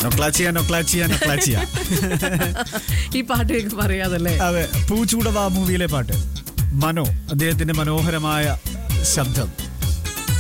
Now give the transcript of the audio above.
നൊക്ലാച്ചിയ നൊക്ലാച്ചിയ നൊക്ലാച്ചിയ. ഈ പാട്ട് പറയാതല്ലേ? അതെ, പൂച്ചൂട മൂവിയിലെ പാട്ട്. മനോ, അദ്ദേഹത്തിന്റെ മനോഹരമായ ശബ്ദം.